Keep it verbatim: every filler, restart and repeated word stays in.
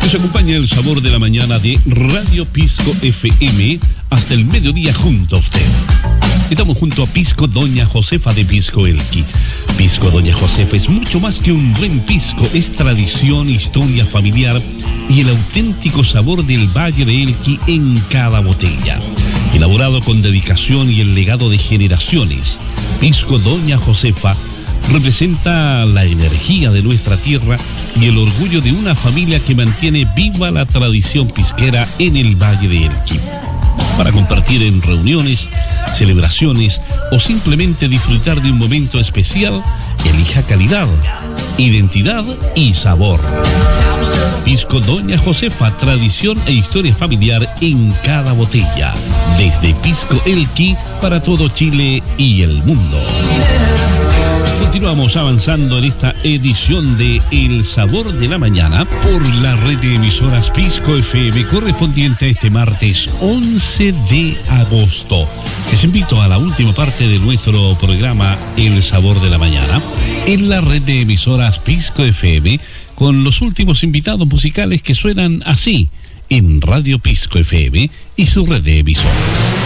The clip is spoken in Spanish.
Nos acompaña el sabor de la mañana de Radio Pisco F M hasta el mediodía junto a usted. Estamos junto a Pisco Doña Josefa de Pisco Elqui. Pisco Doña Josefa es mucho más que un buen pisco, es tradición, historia familiar y el auténtico sabor del Valle de Elqui en cada botella. Elaborado con dedicación y el legado de generaciones, Pisco Doña Josefa representa la energía de nuestra tierra y el orgullo de una familia que mantiene viva la tradición pisquera en el Valle de Elqui. Para compartir en reuniones, celebraciones o simplemente disfrutar de un momento especial, elija calidad, identidad y sabor. Pisco Doña Josefa, tradición e historia familiar en cada botella. Desde Pisco Elqui para todo Chile y el mundo. Continuamos avanzando en esta edición de El Sabor de la Mañana por la red de emisoras Pisco F M correspondiente a este martes once de agosto. Les invito a la última parte de nuestro programa El Sabor de la Mañana en la red de emisoras Pisco F M con los últimos invitados musicales que suenan así en Radio Pisco F M y su red de emisoras.